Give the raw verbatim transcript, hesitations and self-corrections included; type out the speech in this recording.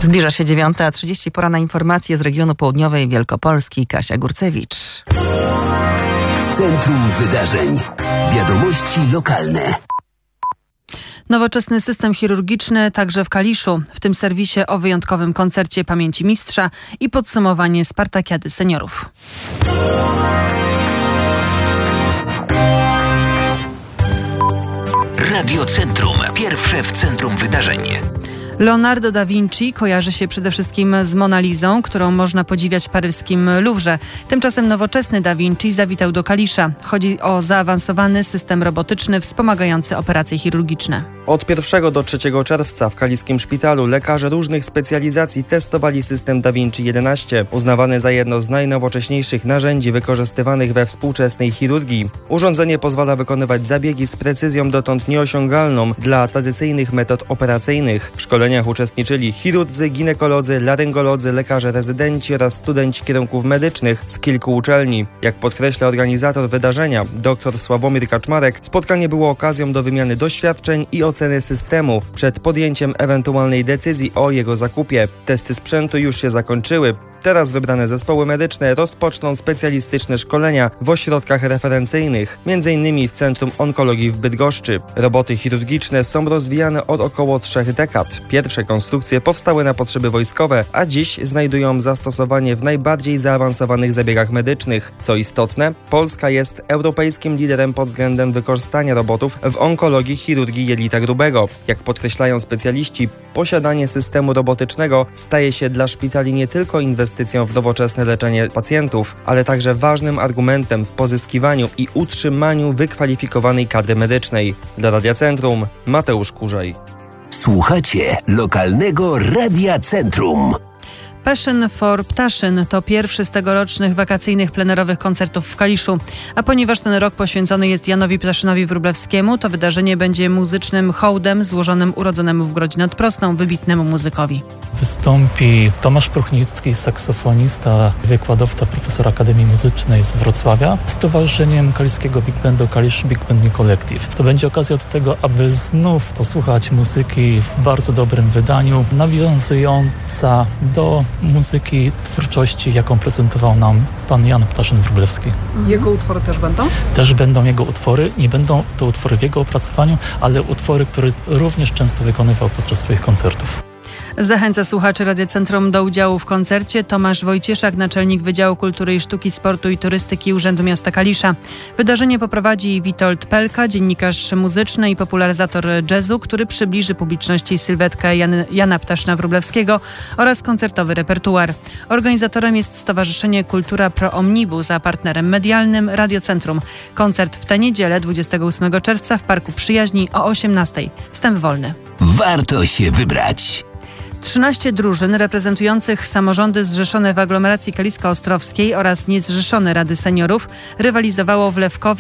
Zbliża się dziewiąta trzydzieści, pora na informacje z regionu południowej Wielkopolski. Kasia Górcewicz. W centrum wydarzeń. Wiadomości lokalne. Nowoczesny system chirurgiczny także w Kaliszu. W tym serwisie o wyjątkowym koncercie Pamięci Mistrza i podsumowanie Spartakiady Seniorów. Radio Centrum. Pierwsze w centrum wydarzeń. Leonardo da Vinci kojarzy się przede wszystkim z Monalizą, którą można podziwiać w paryskim Louvre. Tymczasem nowoczesny da Vinci zawitał do Kalisza. Chodzi o zaawansowany system robotyczny wspomagający operacje chirurgiczne. Od pierwszego do trzeciego czerwca w kaliskim szpitalu lekarze różnych specjalizacji testowali system Da Vinci jedenaście, uznawany za jedno z najnowocześniejszych narzędzi wykorzystywanych we współczesnej chirurgii. Urządzenie pozwala wykonywać zabiegi z precyzją dotąd nieosiągalną dla tradycyjnych metod operacyjnych. W szkoleniu uczestniczyli chirurdzy, ginekolodzy, laryngolodzy, lekarze rezydenci oraz studenci kierunków medycznych z kilku uczelni. Jak podkreśla organizator wydarzenia, dr Sławomir Kaczmarek, spotkanie było okazją do wymiany doświadczeń i oceny systemu przed podjęciem ewentualnej decyzji o jego zakupie. Testy sprzętu już się zakończyły. Teraz wybrane zespoły medyczne rozpoczną specjalistyczne szkolenia w ośrodkach referencyjnych, między innymi w Centrum Onkologii w Bydgoszczy. Roboty chirurgiczne są rozwijane od około trzech dekad. Pierwsze konstrukcje powstały na potrzeby wojskowe, a dziś znajdują zastosowanie w najbardziej zaawansowanych zabiegach medycznych. Co istotne, Polska jest europejskim liderem pod względem wykorzystania robotów w onkologii chirurgii jelita grubego. Jak podkreślają specjaliści, posiadanie systemu robotycznego staje się dla szpitali nie tylko inwestycją w nowoczesne leczenie pacjentów, ale także ważnym argumentem w pozyskiwaniu i utrzymaniu wykwalifikowanej kadry medycznej. Dla Radia Centrum Mateusz Kurzej. Słuchacie lokalnego Radia Centrum. Passion for Ptaszyn to pierwszy z tegorocznych wakacyjnych plenerowych koncertów w Kaliszu. A ponieważ ten rok poświęcony jest Janowi Ptaszynowi Wróblewskiemu, to wydarzenie będzie muzycznym hołdem złożonym urodzonemu w Grodzie nad Prosną wybitnemu muzykowi. Wystąpi Tomasz Pruchnicki, saksofonista, wykładowca, profesor Akademii Muzycznej z Wrocławia z towarzyszeniem kaliskiego Big Bandu Kalisz Big Band Collective. To będzie okazja do tego, aby znów posłuchać muzyki w bardzo dobrym wydaniu, nawiązująca do muzyki, twórczości, jaką prezentował nam pan Jan Ptaszyn-Wróblewski. Jego utwory też będą? Też będą jego utwory. Nie będą to utwory w jego opracowaniu, ale utwory, które również często wykonywał podczas swoich koncertów. Zachęca słuchaczy Radia Centrum do udziału w koncercie Tomasz Wojcieszak, naczelnik Wydziału Kultury i Sztuki, Sportu i Turystyki Urzędu Miasta Kalisza. Wydarzenie poprowadzi Witold Pelka, dziennikarz muzyczny i popularyzator jazzu, który przybliży publiczności sylwetkę Jan- Jana Ptaszyna-Wróblewskiego oraz koncertowy repertuar. Organizatorem jest Stowarzyszenie Kultura Pro Omnibus, a partnerem medialnym Radio Centrum. Koncert w tę niedzielę, dwudziestego ósmego czerwca w Parku Przyjaźni o osiemnastej. Wstęp wolny. Warto się wybrać. trzynaście drużyn reprezentujących samorządy zrzeszone w aglomeracji kalisko-ostrowskiej oraz niezrzeszone Rady Seniorów rywalizowało w Lewkowie